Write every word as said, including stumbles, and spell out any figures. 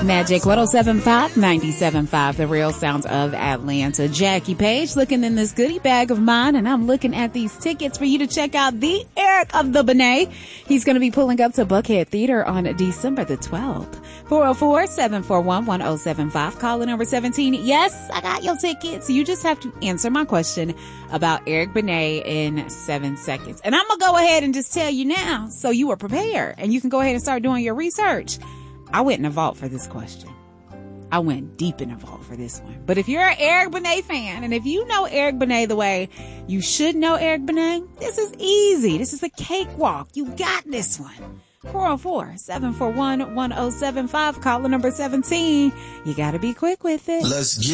Magic one oh seven point five, ninety-seven point five, the real sounds of Atlanta. Jackie Page looking in this goodie bag of mine, and I'm looking at these tickets for you to check out the Eric of the Benet. He's going to be pulling up to Buckhead Theater on December the twelfth. four oh four, seven four one, one oh seven five, caller number seventeen. Yes, I got your tickets. You just have to answer my question about Eric Benet in seven seconds. And I'm going to go ahead and just tell you now so you are prepared and you can go ahead and start doing your research. I went in the vault for this question. I went deep in the vault for this one. But if you're an Eric Benet fan, and if you know Eric Benet the way you should know Eric Benet, this is easy. This is a cakewalk. You got this one. four oh four, seven four one, one oh seven five, caller number seventeen. You got to be quick with it. Let's get